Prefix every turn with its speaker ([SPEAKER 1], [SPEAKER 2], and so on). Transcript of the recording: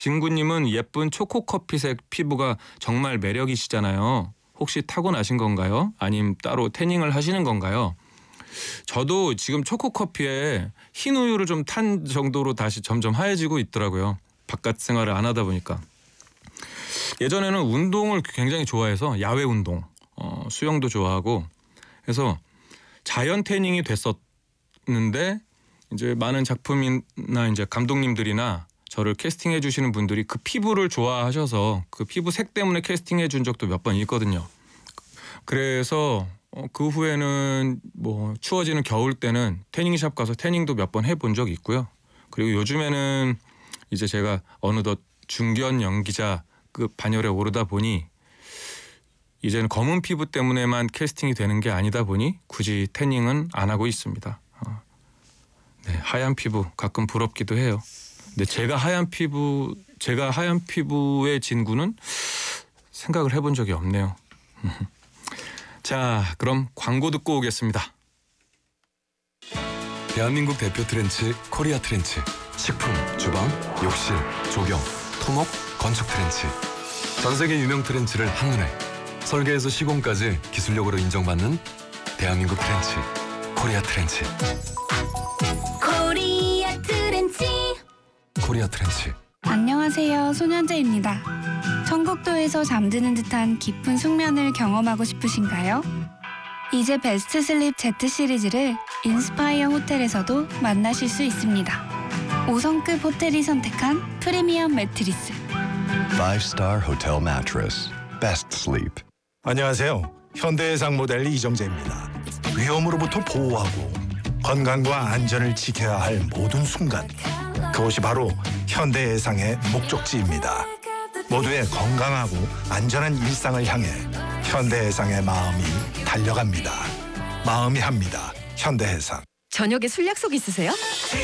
[SPEAKER 1] 진구님은 예쁜 초코커피색 피부가 정말 매력이시잖아요. 혹시 타고나신 건가요? 아님 따로 태닝을 하시는 건가요? 저도 지금 초코커피에 흰 우유를 좀 탄 정도로 다시 점점 하얘지고 있더라고요. 바깥 생활을 안 하다 보니까. 예전에는 운동을 굉장히 좋아해서 야외 운동, 수영도 좋아하고 해서 자연 태닝이 됐었는데 이제 많은 작품이나 이제 감독님들이나 저를 캐스팅해 주시는 분들이 그 피부를 좋아하셔서 그 피부 색 때문에 캐스팅해 준 적도 몇 번 있거든요. 그래서 그 후에는 뭐 추워지는 겨울 때는 태닝샵 가서 태닝도 몇 번 해본 적이 있고요. 그리고 요즘에는 이제 제가 어느덧 중견 연기자급 반열에 오르다 보니 이제는 검은 피부 때문에만 캐스팅이 되는 게 아니다 보니 굳이 태닝은 안 하고 있습니다. 네, 하얀 피부 가끔 부럽기도 해요. 근데 제가 하얀 피부의 진구는 생각을 해본 적이 없네요. 자, 그럼 광고 듣고 오겠습니다.
[SPEAKER 2] 대한민국 대표 트렌치 코리아 트렌치. 식품, 주방, 욕실, 조경, 토목, 건축 트렌치. 전 세계 유명 트렌치를 한눈에 설계에서 시공까지 기술력으로 인정받는 대한민국 트렌치 코리아 트렌치.
[SPEAKER 3] 코리아 트렌치.
[SPEAKER 2] 코리아 트렌치.
[SPEAKER 4] 안녕하세요, 소년재입니다. 청국도에서 잠드는 듯한 깊은 숙면을 경험하고 싶으신가요? 이제 베스트 슬립 Z 시리즈를 인스파이어 호텔에서도 만나실 수 있습니다. 5성급 호텔이 선택한 프리미엄 매트리스.
[SPEAKER 5] 5-star hotel mattress. Best sleep.
[SPEAKER 6] 안녕하세요. 현대해상 모델 이정재입니다. 위험으로부터 보호하고 건강과 안전을 지켜야 할 모든 순간, 그것이 바로 현대해상의 목적지입니다. 모두의 건강하고 안전한 일상을 향해 현대해상의 마음이 달려갑니다. 마음이 합니다. 현대해상.
[SPEAKER 7] 저녁에 술 약속 있으세요?